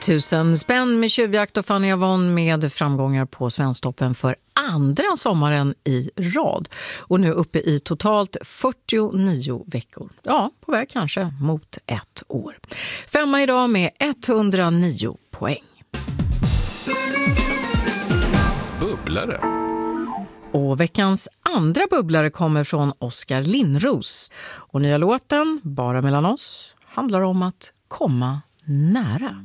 1000 spänn med tjuvjakt och Fanny Avon med framgångar på Svensktoppen för andra sommaren i rad. Och nu uppe i totalt 49 veckor. Ja, på väg kanske mot ett år. 5 idag med 109 poäng. Bubblare. Och veckans andra bubblare kommer från Oskar Lindros. Och nya låten, Bara mellan oss, handlar om att komma nära.